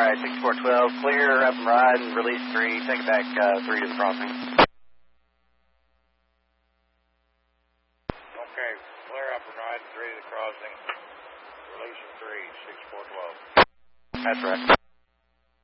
right, 6412, clear, up and ride, and release 3. Take it back 3 to the crossing. Okay, clear, up and ride, 3 to the crossing. Release 3, 6412. That's right.